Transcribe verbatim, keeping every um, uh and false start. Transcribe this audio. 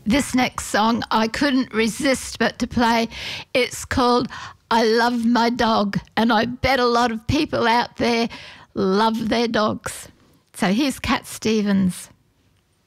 this next song I couldn't resist but to play. It's called I Love My Dog, and I bet a lot of people out there love their dogs. So here's Cat Stevens.